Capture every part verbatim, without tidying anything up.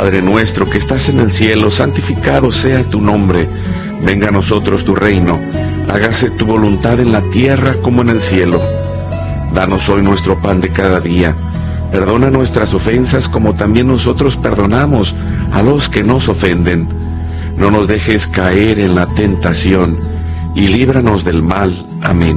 Padre nuestro que estás en el cielo, santificado sea tu nombre. Venga a nosotros tu reino. Hágase tu voluntad en la tierra como en el cielo. Danos hoy nuestro pan de cada día. Perdona nuestras ofensas como también nosotros perdonamos a los que nos ofenden. No nos dejes caer en la tentación y líbranos del mal. Amén.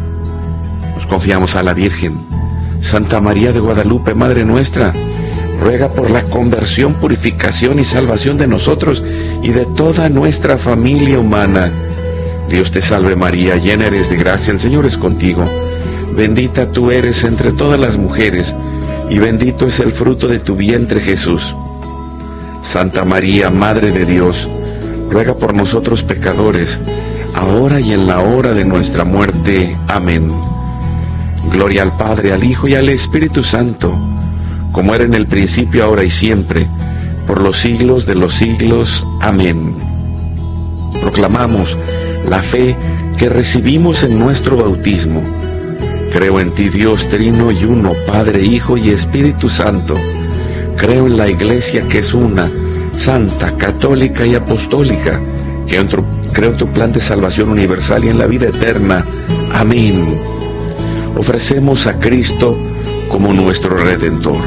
Nos confiamos a la Virgen. Santa María de Guadalupe, Madre nuestra, ruega por la conversión, purificación y salvación de nosotros y de toda nuestra familia humana. Dios te salve María, llena eres de gracia, el Señor es contigo. Bendita tú eres entre todas las mujeres, y bendito es el fruto de tu vientre Jesús. Santa María, Madre de Dios, ruega por nosotros pecadores, ahora y en la hora de nuestra muerte. Amén. Gloria al Padre, al Hijo y al Espíritu Santo, como era en el principio, ahora y siempre, por los siglos de los siglos. Amén. Proclamamos la fe que recibimos en nuestro bautismo. Creo en ti, Dios trino y uno, Padre, Hijo y Espíritu Santo. Creo en la Iglesia que es una, santa, católica y apostólica. Creo en tu, creo en tu plan de salvación universal y en la vida eterna. Amén. Ofrecemos a Cristo como nuestro Redentor.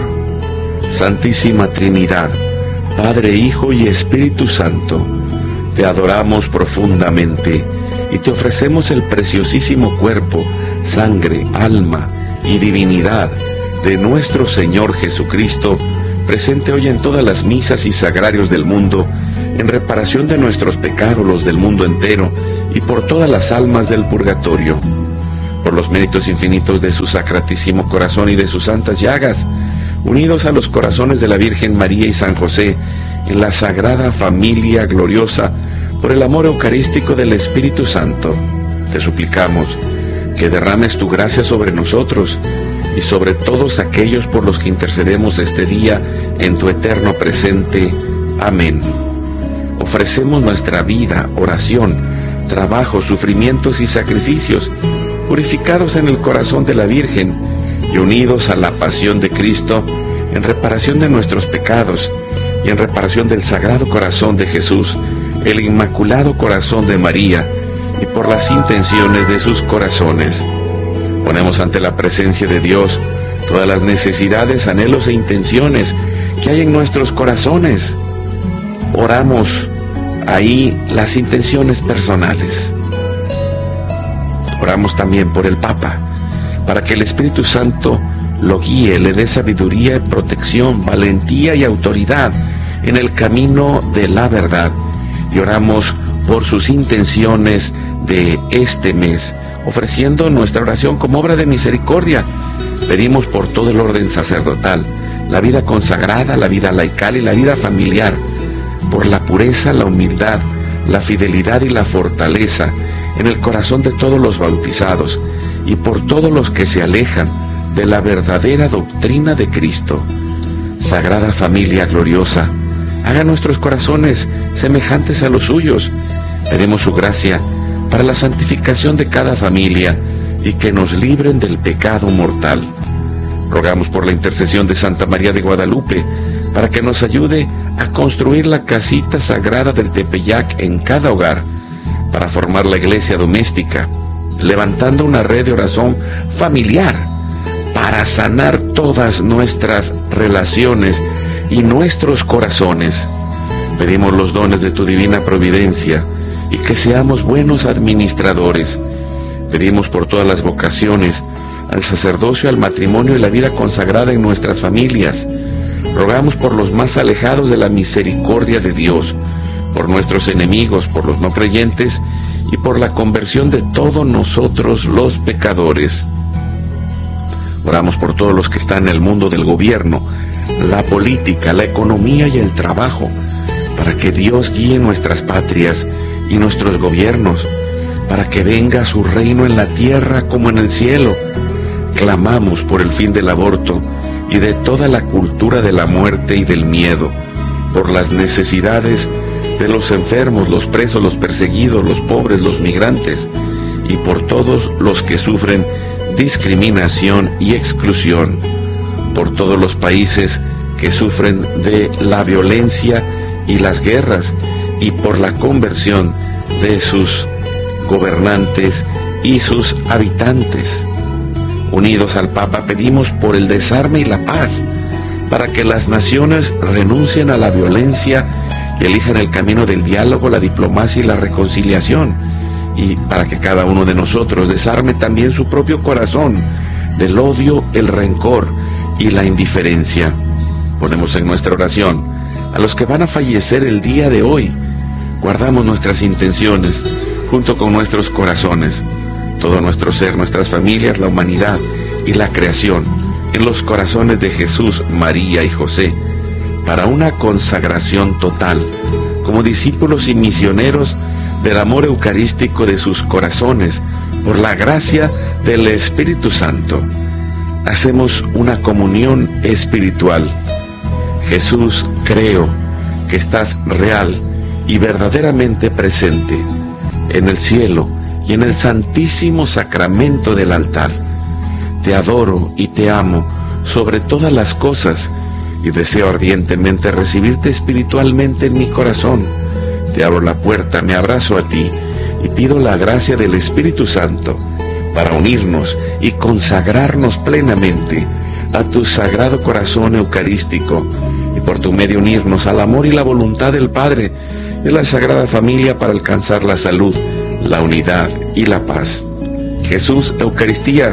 Santísima Trinidad, Padre, Hijo y Espíritu Santo, te adoramos profundamente y te ofrecemos el preciosísimo cuerpo, sangre, alma y divinidad de nuestro Señor Jesucristo, presente hoy en todas las misas y sagrarios del mundo, en reparación de nuestros pecados, los del mundo entero, y por todas las almas del purgatorio. Por los méritos infinitos de su sacratísimo corazón y de sus santas llagas, unidos a los corazones de la Virgen María y San José, en la sagrada familia gloriosa, por el amor eucarístico del Espíritu Santo, te suplicamos que derrames tu gracia sobre nosotros y sobre todos aquellos por los que intercedemos este día en tu eterno presente. Amén. Ofrecemos nuestra vida, oración, trabajo, sufrimientos y sacrificios, purificados en el corazón de la Virgen y unidos a la pasión de Cristo, en reparación de nuestros pecados y en reparación del Sagrado Corazón de Jesús, el Inmaculado Corazón de María, y por las intenciones de sus corazones. Ponemos ante la presencia de Dios todas las necesidades, anhelos e intenciones que hay en nuestros corazones. Oramos ahí las intenciones personales. Oramos también por el Papa, para que el Espíritu Santo lo guíe, le dé sabiduría, protección, valentía y autoridad en el camino de la verdad. Y oramos por sus intenciones de este mes, ofreciendo nuestra oración como obra de misericordia. Pedimos por todo el orden sacerdotal, la vida consagrada, la vida laical y la vida familiar, por la pureza, la humildad, la fidelidad y la fortaleza en el corazón de todos los bautizados y por todos los que se alejan de la verdadera doctrina de Cristo. Sagrada familia gloriosa, haga nuestros corazones semejantes a los suyos. Pedimos su gracia para la santificación de cada familia y que nos libren del pecado mortal. Rogamos por la intercesión de Santa María de Guadalupe para que nos ayude a construir la casita sagrada del Tepeyac en cada hogar, para formar la iglesia doméstica, levantando una red de oración familiar para sanar todas nuestras relaciones y nuestros corazones. Pedimos los dones de tu divina providencia y que seamos buenos administradores. Pedimos por todas las vocaciones, al sacerdocio, al matrimonio y la vida consagrada en nuestras familias. Rogamos por los más alejados de la misericordia de Dios, por nuestros enemigos, por los no creyentes y por la conversión de todos nosotros los pecadores. Oramos por todos los que están en el mundo del gobierno, la política, la economía y el trabajo, para que Dios guíe nuestras patrias y nuestros gobiernos, para que venga su reino en la tierra como en el cielo. Clamamos por el fin del aborto y de toda la cultura de la muerte y del miedo, por las necesidades de los enfermos, los presos, los perseguidos, los pobres, los migrantes, y por todos los que sufren discriminación y exclusión, por todos los países que sufren de la violencia y las guerras, y por la conversión de sus gobernantes y sus habitantes. Unidos al Papa pedimos por el desarme y la paz, para que las naciones renuncien a la violencia y elijan el camino del diálogo, la diplomacia y la reconciliación, y para que cada uno de nosotros desarme también su propio corazón del odio, el rencor y la indiferencia. Ponemos en nuestra oración a los que van a fallecer el día de hoy. Guardamos nuestras intenciones junto con nuestros corazones, todo nuestro ser, nuestras familias, la humanidad y la creación, en los corazones de Jesús, María y José, para una consagración total, como discípulos y misioneros del amor eucarístico de sus corazones, por la gracia del Espíritu Santo. Hacemos una comunión espiritual. Jesús, creo que estás real y verdaderamente presente en el cielo y en el santísimo sacramento del altar. Te adoro y te amo sobre todas las cosas y deseo ardientemente recibirte espiritualmente en mi corazón. Te abro la puerta, me abrazo a ti y pido la gracia del Espíritu Santo para unirnos y consagrarnos plenamente a tu sagrado corazón eucarístico, y por tu medio unirnos al amor y la voluntad del Padre y la Sagrada Familia para alcanzar la salud, la unidad y la paz. Jesús, Eucaristía,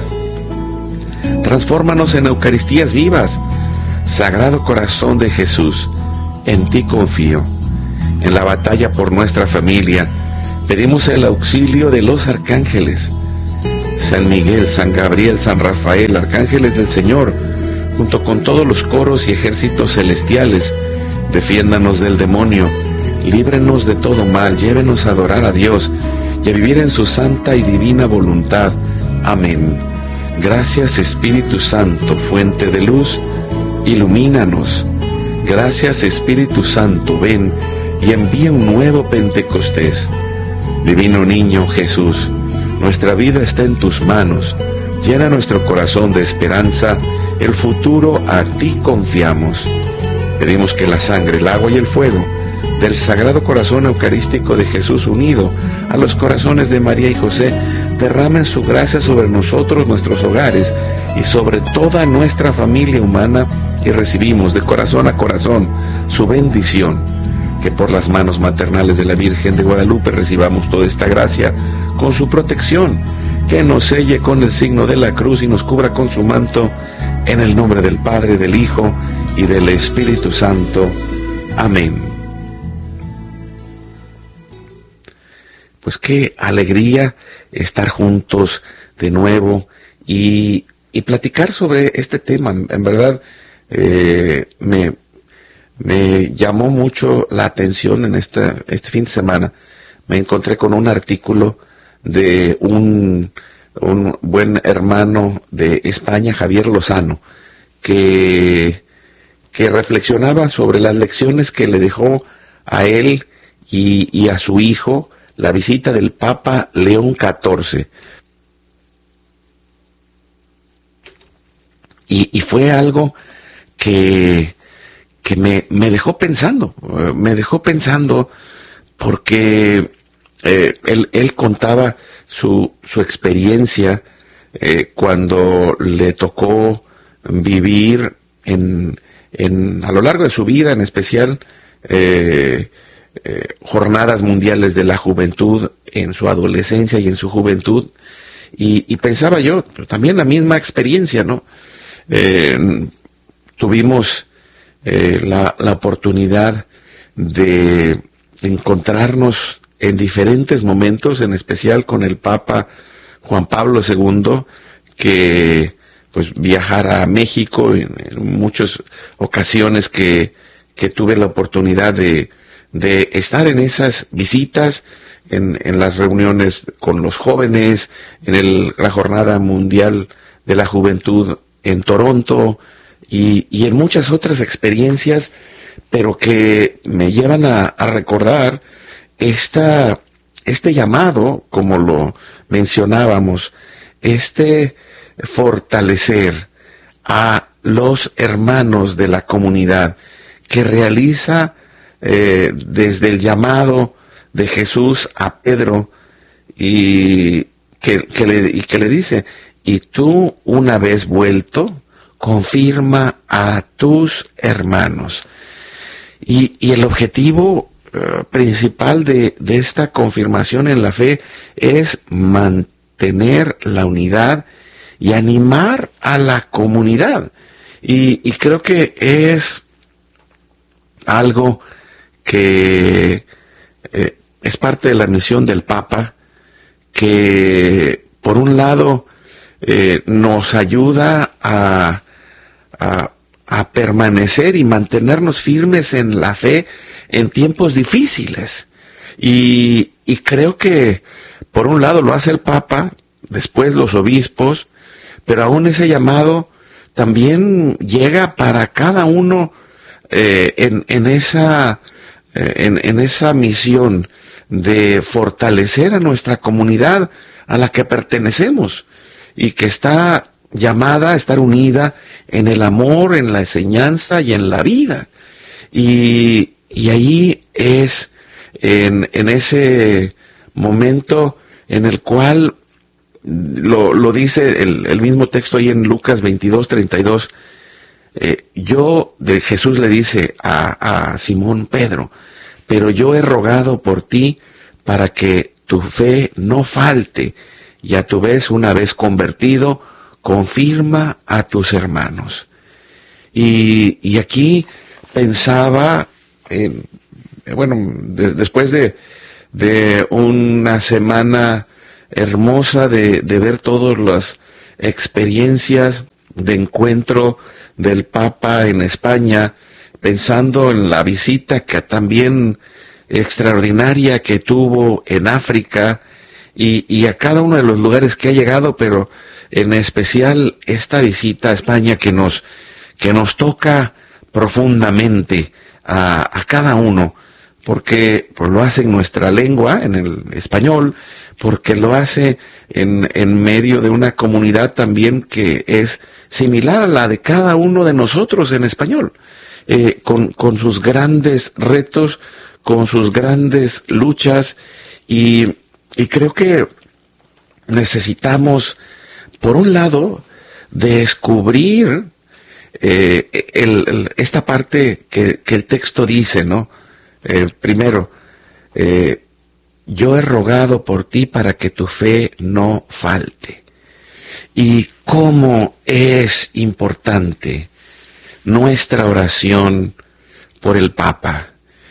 transfórmanos en Eucaristías vivas. Sagrado Corazón de Jesús, en ti confío. En la batalla por nuestra familia, pedimos el auxilio de los arcángeles. San Miguel, San Gabriel, San Rafael, arcángeles del Señor, junto con todos los coros y ejércitos celestiales, defiéndanos del demonio, líbrenos de todo mal, llévenos a adorar a Dios y a vivir en su santa y divina voluntad. Amén. Gracias, Espíritu Santo, fuente de luz, ilumínanos. Gracias, Espíritu Santo, ven y envía un nuevo Pentecostés. Divino Niño Jesús, nuestra vida está en tus manos. Llena nuestro corazón de esperanza, el futuro a ti confiamos. Pedimos que la sangre, el agua y el fuego del Sagrado Corazón Eucarístico de Jesús, unido a los corazones de María y José, derramen su gracia sobre nosotros, nuestros hogares y sobre toda nuestra familia humana, y recibimos de corazón a corazón su bendición. Que por las manos maternales de la Virgen de Guadalupe recibamos toda esta gracia con su protección, que nos selle con el signo de la cruz y nos cubra con su manto, en el nombre del Padre, del Hijo y del Espíritu Santo. Amén. Pues qué alegría estar juntos de nuevo y, y platicar sobre este tema. En verdad, eh, me, me llamó mucho la atención en esta, este fin de semana. Me encontré con un artículo de un, un buen hermano de España, Javier Lozano, que, que reflexionaba sobre las lecciones que le dejó a él y, y a su hijo la visita del Papa León catorce. Y, y fue algo que, que me, me dejó pensando, me dejó pensando porque eh, él, él contaba su, su experiencia eh, cuando le tocó vivir en, en, a lo largo de su vida, en especial eh, eh, jornadas mundiales de la juventud en su adolescencia y en su juventud, y, y pensaba yo, también la misma experiencia, ¿no? Eh, tuvimos eh, la, la oportunidad de encontrarnos en diferentes momentos, en especial con el Papa Juan Pablo segundo, que pues viajara a México en, en muchas ocasiones que, que tuve la oportunidad de, de estar en esas visitas, en, en las reuniones con los jóvenes, en el, la Jornada Mundial de la Juventud en Toronto y, y en muchas otras experiencias, pero que me llevan a, a recordar esta, este llamado, como lo mencionábamos, este fortalecer a los hermanos de la comunidad, que realiza eh, desde el llamado de Jesús a Pedro y que, que le, y que le dice, y tú una vez vuelto, confirma a tus hermanos. Y, y el objetivo uh, principal de, de esta confirmación en la fe es mantener la unidad y animar a la comunidad. Y, y creo que es algo que eh, es parte de la misión del Papa, que por un lado eh, nos ayuda a, a, a permanecer y mantenernos firmes en la fe en tiempos difíciles. Y, y creo que por un lado lo hace el Papa, después los obispos, pero aún ese llamado también llega para cada uno eh, en, en esa eh, en, en esa misión de fortalecer a nuestra comunidad a la que pertenecemos y que está llamada a estar unida en el amor, en la enseñanza y en la vida. Y, y ahí es en, en ese momento en el cual Lo, lo dice el, el mismo texto ahí en Lucas veintidós, treinta y dos. Eh, yo, de Jesús le dice a, a Simón Pedro, pero yo he rogado por ti para que tu fe no falte, y a tu vez, una vez convertido, confirma a tus hermanos. Y, y aquí pensaba, en, bueno, de, después de, de una semana hermosa de, de ver todas las experiencias de encuentro del Papa en España, pensando en la visita que también extraordinaria que tuvo en África y, y a cada uno de los lugares que ha llegado, pero en especial esta visita a España que nos, que nos toca profundamente a, a cada uno, porque pues, lo hace en nuestra lengua, en el español, porque lo hace en, en medio de una comunidad también que es similar a la de cada uno de nosotros en español, eh, con, con sus grandes retos, con sus grandes luchas, y, y creo que necesitamos, por un lado, descubrir eh, el, el, esta parte que, que el texto dice, ¿no? Eh, primero, eh, yo he rogado por ti para que tu fe no falte. Y cómo es importante nuestra oración por el Papa.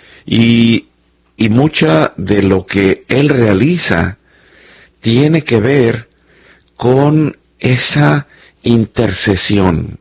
Y, y mucha de lo que él realiza tiene que ver con esa intercesión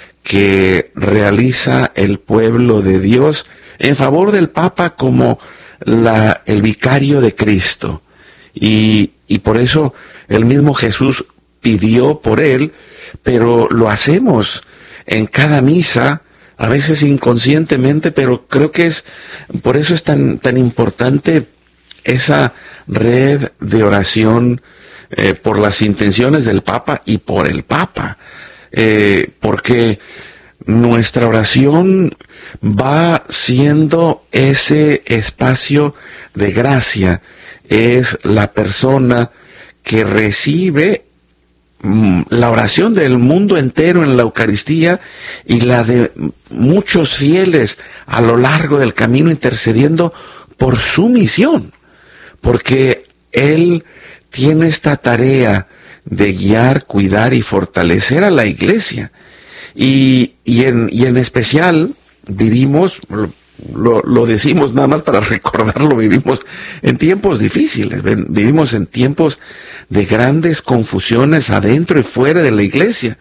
que realiza el pueblo de Dios en favor del Papa como la, el vicario de Cristo. Y, y por eso el mismo Jesús pidió por él, pero lo hacemos en cada misa, a veces inconscientemente, pero creo que es, por eso es tan, tan importante esa red de oración eh, por las intenciones del Papa y por el Papa, eh, porque nuestra oración va siendo ese espacio de gracia, es la persona que recibe mm, la oración del mundo entero en la Eucaristía y la de muchos fieles a lo largo del camino intercediendo por su misión, porque Él tiene esta tarea de guiar, cuidar y fortalecer a la Iglesia. Y, y, en, y en especial vivimos, lo, lo decimos nada más para recordarlo, vivimos en tiempos difíciles, vivimos en tiempos de grandes confusiones adentro y fuera de la Iglesia,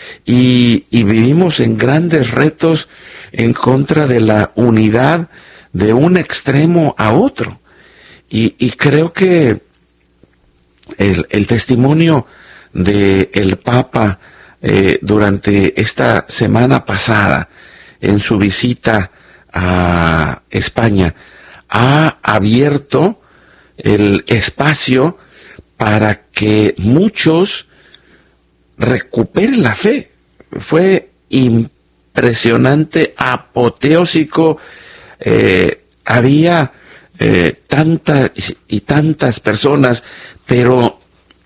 y, y vivimos en grandes retos en contra de la unidad de un extremo a otro. Y, y creo que el, el testimonio del Papa Eh, durante esta semana pasada, en su visita a España, ha abierto el espacio para que muchos recuperen la fe. Fue impresionante, apoteósico. Eh, había eh, tantas y tantas personas, pero,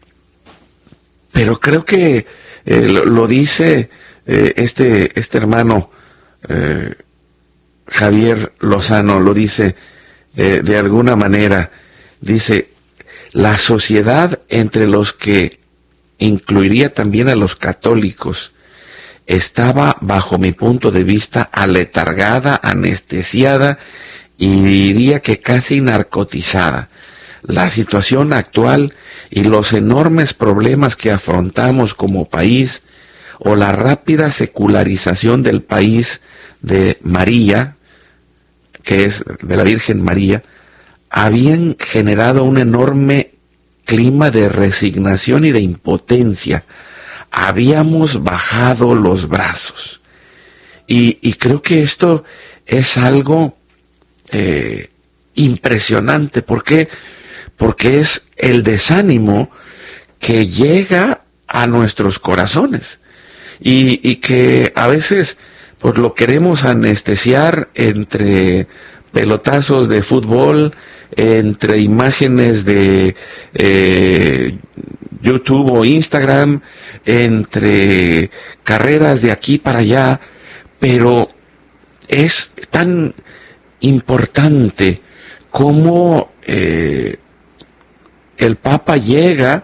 pero creo que eh, lo, lo dice eh, este, este hermano eh, Javier Lozano, lo dice eh, de alguna manera, dice, la sociedad, entre los que incluiría también a los católicos, estaba, bajo mi punto de vista, aletargada, anestesiada y diría que casi narcotizada. La situación actual y los enormes problemas que afrontamos como país, o la rápida secularización del país de María, que es de la Virgen María, habían generado un enorme clima de resignación y de impotencia. Habíamos bajado los brazos. Y, y creo que esto es algo eh, impresionante. ¿Por qué? Porque es el desánimo que llega a nuestros corazones. Y, y que a veces pues lo queremos anestesiar entre pelotazos de fútbol, entre imágenes de eh, YouTube o Instagram, entre carreras de aquí para allá, pero es tan importante como eh, el Papa llega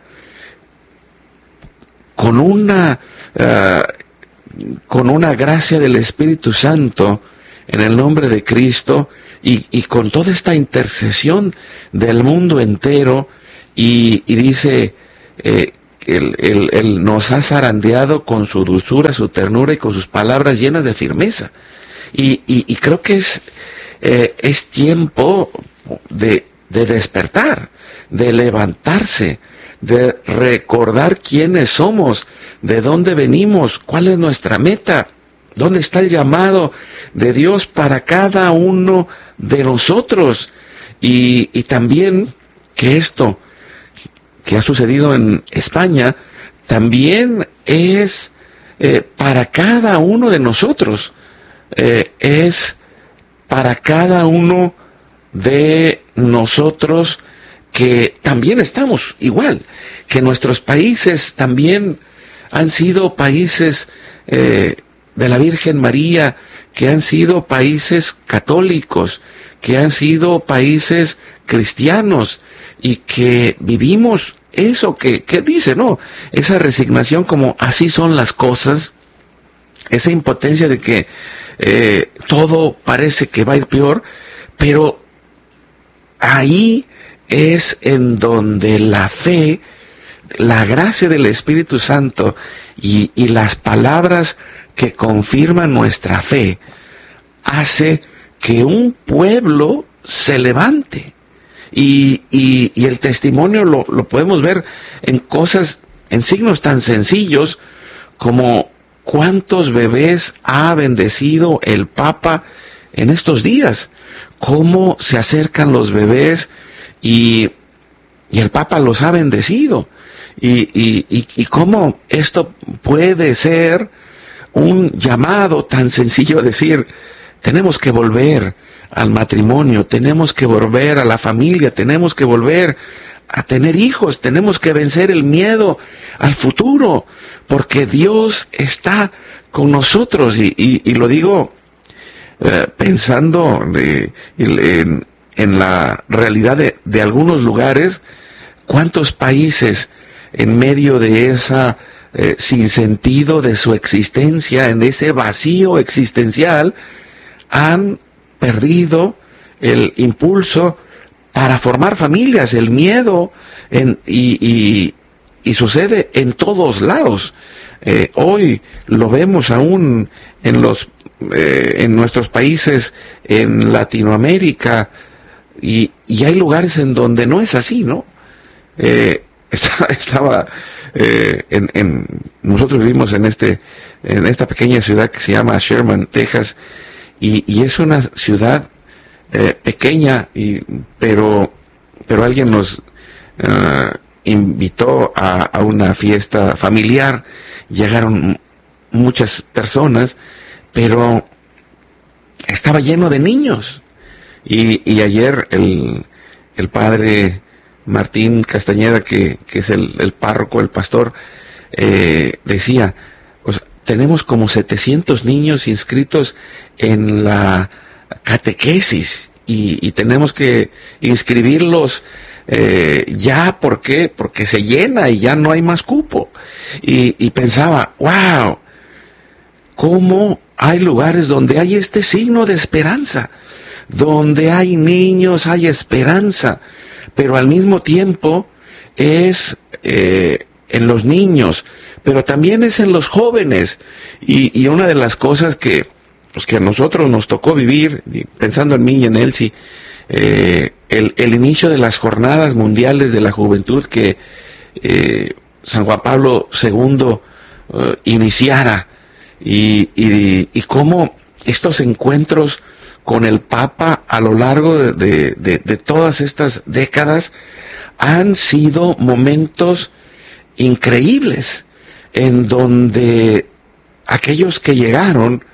con una uh, con una gracia del Espíritu Santo en el nombre de Cristo y, y con toda esta intercesión del mundo entero y, y dice eh, él, él, él nos ha zarandeado con su dulzura, su ternura y con sus palabras llenas de firmeza y, y, y creo que es eh, es tiempo de, de despertar, de levantarse, de recordar quiénes somos, de dónde venimos, cuál es nuestra meta, dónde está el llamado de Dios para cada uno de nosotros. Y, y también que esto que ha sucedido en España también es eh, para cada uno de nosotros, eh, es para cada uno de nosotros que también estamos igual, que nuestros países también han sido países eh, de la Virgen María, que han sido países católicos, que han sido países cristianos y que vivimos eso que, que dice, ¿no? Esa resignación como así son las cosas, esa impotencia de que eh, todo parece que va a ir peor, pero ahí es en donde la fe, la gracia del Espíritu Santo y, y las palabras que confirman nuestra fe hace que un pueblo se levante. Y, y, y el testimonio lo, lo podemos ver en cosas, en signos tan sencillos como cuántos bebés ha bendecido el Papa en estos días, cómo se acercan los bebés y, y el Papa los ha bendecido, y, y, y, y cómo esto puede ser un llamado tan sencillo a decir, tenemos que volver al matrimonio, tenemos que volver a la familia, tenemos que volver a tener hijos, tenemos que vencer el miedo al futuro, porque Dios está con nosotros, y, y, y lo digo eh, pensando eh, en, en la realidad de, de algunos lugares, cuántos países en medio de esa eh, sinsentido de su existencia, en ese vacío existencial, han perdido el impulso para formar familias, el miedo, en, y, y, y sucede en todos lados. Eh, hoy lo vemos aún en los eh, en nuestros países, en Latinoamérica, y, y hay lugares en donde no es así, ¿no? Eh, estaba, estaba eh, en, en nosotros vivimos en este en esta pequeña ciudad que se llama Sherman, Texas, y, y es una ciudad eh, pequeña, y, pero pero alguien nos uh, invitó a, a una fiesta familiar. Llegaron muchas personas, pero estaba lleno de niños. Y, y ayer el, el padre Martín Castañeda, que, que es el, el párroco, el pastor, eh, decía, pues, tenemos como setecientos niños inscritos en la catequesis y, y tenemos que inscribirlos eh, ya, ¿por qué? Porque se llena y ya no hay más cupo. Y, y pensaba, wow, ¿cómo hay lugares donde hay este signo de esperanza? Donde hay niños, hay esperanza, pero al mismo tiempo es eh, en los niños, pero también es en los jóvenes. Y, y una de las cosas que, pues, que a nosotros nos tocó vivir, pensando en mí y en Elsie, eh, el, el inicio de las jornadas mundiales de la juventud que eh, San Juan Pablo segundo eh, iniciara, y, y, y cómo estos encuentros con el Papa a lo largo de, de, de, de todas estas décadas han sido momentos increíbles, en donde aquellos que llegaron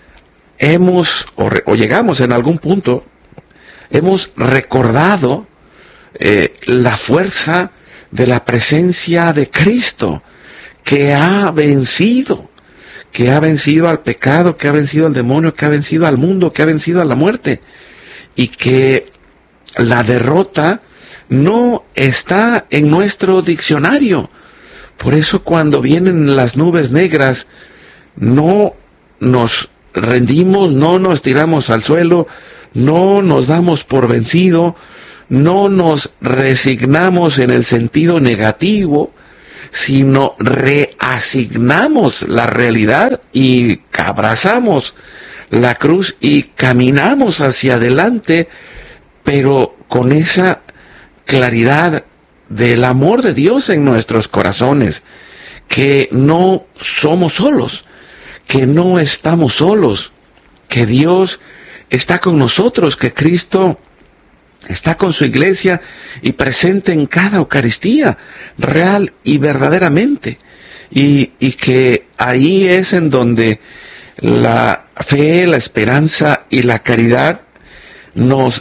hemos, o, re, o llegamos en algún punto, hemos recordado eh, la fuerza de la presencia de Cristo, que ha vencido, que ha vencido al pecado, que ha vencido al demonio, que ha vencido al mundo, que ha vencido a la muerte, y que la derrota no está en nuestro diccionario. Por eso cuando vienen las nubes negras, no nos rendimos, no nos tiramos al suelo, no nos damos por vencido, no nos resignamos en el sentido negativo, sino reasignamos la realidad y abrazamos la cruz y caminamos hacia adelante, pero con esa claridad del amor de Dios en nuestros corazones, que no somos solos, que no estamos solos, que Dios está con nosotros, que Cristo está con su iglesia y presente en cada Eucaristía, real y verdaderamente, y, y que ahí es en donde la fe, la esperanza y la caridad nos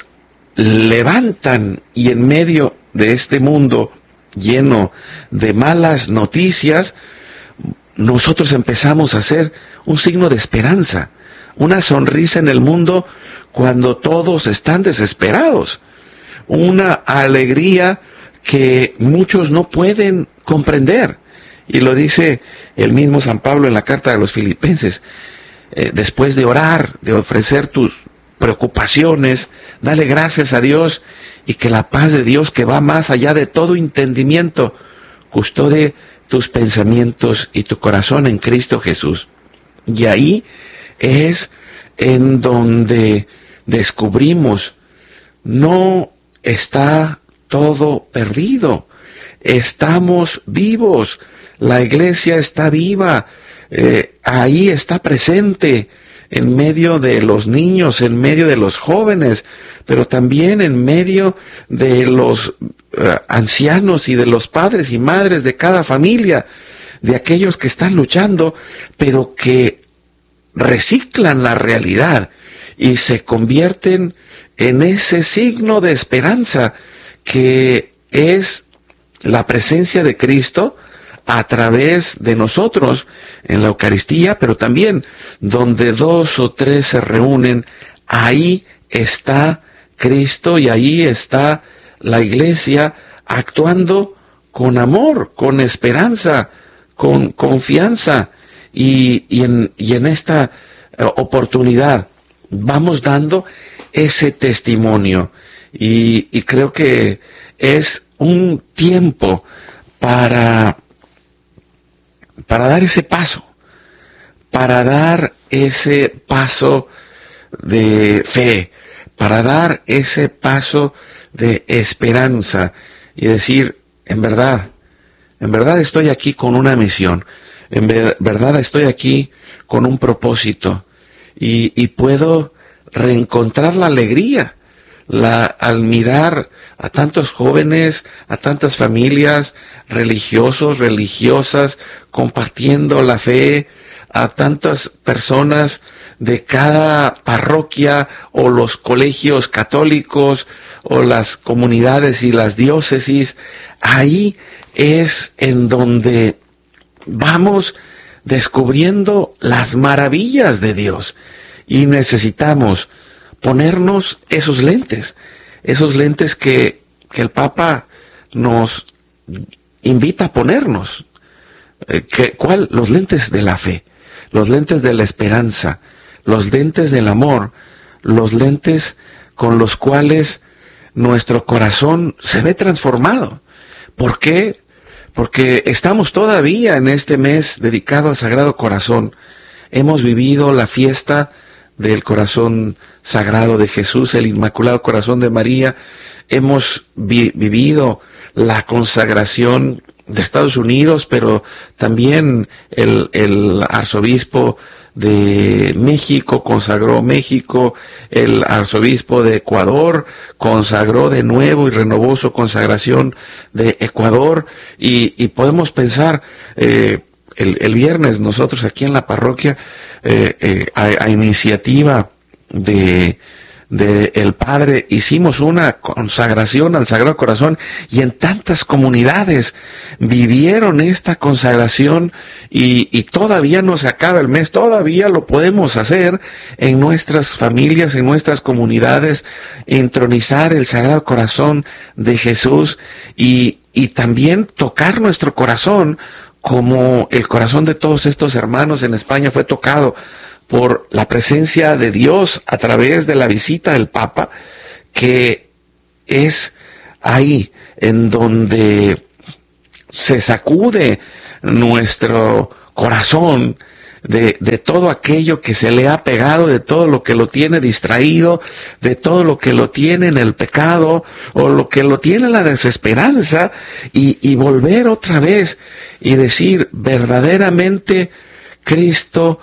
levantan, y en medio de este mundo lleno de malas noticias, nosotros empezamos a ser un signo de esperanza, una sonrisa en el mundo cuando todos están desesperados, una alegría que muchos no pueden comprender. Y lo dice el mismo San Pablo en la carta a los Filipenses, eh, después de orar, de ofrecer tus preocupaciones, dale gracias a Dios, y que la paz de Dios, que va más allá de todo entendimiento, custodie tus pensamientos y tu corazón en Cristo Jesús. Y ahí es en donde descubrimos, no está todo perdido, estamos vivos, la iglesia está viva, eh, ahí está presente, en medio de los niños, en medio de los jóvenes, pero también en medio de los uh, ancianos y de los padres y madres de cada familia, de aquellos que están luchando, pero que reciclan la realidad y se convierten en ese signo de esperanza que es la presencia de Cristo a través de nosotros en la Eucaristía, pero también donde dos o tres se reúnen, ahí está Cristo y ahí está la iglesia actuando con amor, con esperanza, con confianza, y, y, en, y en esta uh, oportunidad vamos dando ese testimonio, y, y creo que es un tiempo para para dar ese paso, para dar ese paso de fe, para dar ese paso de esperanza y decir, en verdad, en verdad estoy aquí con una misión, en verdad estoy aquí con un propósito, y, y puedo reencontrar la alegría, la, al mirar a tantos jóvenes, a tantas familias, religiosos, religiosas, compartiendo la fe, a tantas personas de cada parroquia o los colegios católicos o las comunidades y las diócesis. Ahí es en donde vamos descubriendo las maravillas de Dios y necesitamos ponernos esos lentes, esos lentes que, que el Papa nos invita a ponernos. Eh, que, ¿cuál? Los lentes de la fe, los lentes de la esperanza, los lentes del amor, los lentes con los cuales nuestro corazón se ve transformado. ¿Por qué? Porque estamos todavía en este mes dedicado al Sagrado Corazón. Hemos vivido la fiesta del Corazón Sagrado de Jesús, el Inmaculado Corazón de María. Hemos vi- vivido la consagración de Estados Unidos, pero también el, el arzobispo de México consagró México, el arzobispo de Ecuador consagró de nuevo y renovó su consagración de Ecuador, y, y podemos pensar, eh, el, el viernes nosotros aquí en la parroquia, eh, eh, a, a iniciativa de de el Padre, hicimos una consagración al Sagrado Corazón, y en tantas comunidades vivieron esta consagración, y, y todavía no se acaba el mes, todavía lo podemos hacer en nuestras familias, en nuestras comunidades, entronizar el Sagrado Corazón de Jesús, y, y también tocar nuestro corazón como el corazón de todos estos hermanos en España fue tocado por la presencia de Dios a través de la visita del Papa, que es ahí en donde se sacude nuestro corazón de, de todo aquello que se le ha pegado, de todo lo que lo tiene distraído, de todo lo que lo tiene en el pecado, o lo que lo tiene en la desesperanza, y, y volver otra vez y decir, verdaderamente Cristo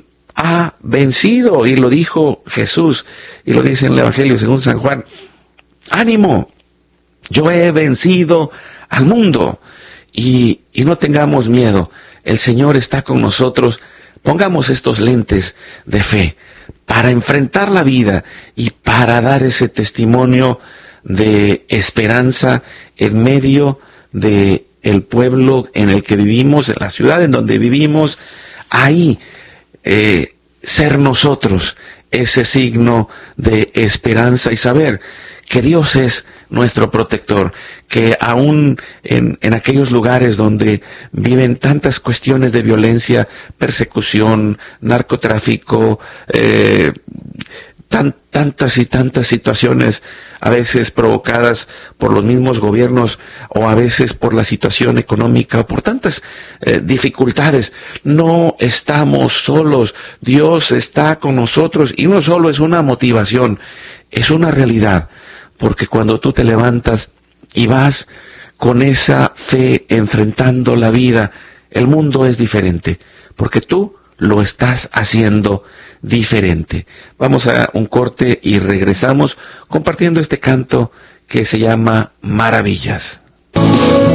ha vencido, y lo dijo Jesús, y lo dice en el Evangelio según San Juan: ánimo, yo he vencido al mundo, y, y no tengamos miedo, el Señor está con nosotros. Pongamos estos lentes de fe para enfrentar la vida y para dar ese testimonio de esperanza en medio de el pueblo en el que vivimos, en la ciudad en donde vivimos. Ahí Eh, ser nosotros ese signo de esperanza, y saber que Dios es nuestro protector, que aún en, en aquellos lugares donde viven tantas cuestiones de violencia, persecución, narcotráfico, eh, tan, tantas y tantas situaciones, a veces provocadas por los mismos gobiernos, o a veces por la situación económica, o por tantas eh, dificultades, no estamos solos. Dios está con nosotros, y no solo es una motivación, es una realidad, porque cuando tú te levantas y vas con esa fe enfrentando la vida, el mundo es diferente, porque tú lo estás haciendo diferente. Vamos a un corte y regresamos compartiendo este canto que se llama Maravillas.